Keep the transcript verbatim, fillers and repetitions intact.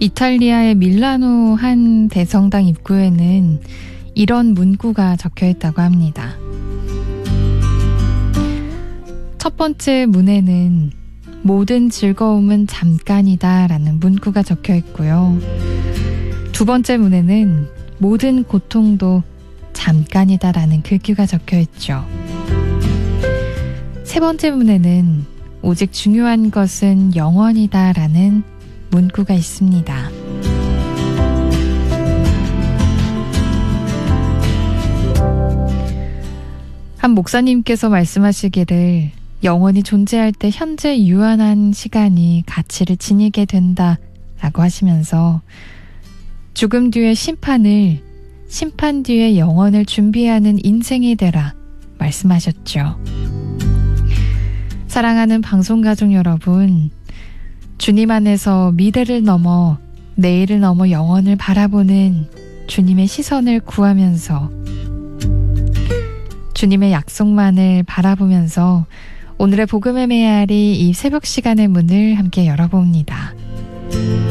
이탈리아의 밀라노 한 대성당 입구에는 이런 문구가 적혀 있다고 합니다. 첫 번째 문에는 모든 즐거움은 잠깐이다 라는 문구가 적혀 있고요. 두 번째 문에는 모든 고통도 잠깐이다 라는 글귀가 적혀 있죠. 세 번째 문에는 오직 중요한 것은 영원이다 라는 문구가 있습니다. 한 목사님께서 말씀하시기를 영원히 존재할 때 현재 유한한 시간이 가치를 지니게 된다 라고 하시면서 죽음 뒤의 심판을 심판 뒤의 영원을 준비하는 인생이 되라 말씀하셨죠. 사랑하는 방송가족 여러분, 주님 안에서 미래를 넘어 내일을 넘어 영원을 바라보는 주님의 시선을 구하면서 주님의 약속만을 바라보면서 오늘의 복음의 메아리 이 새벽 시간의 문을 함께 열어봅니다.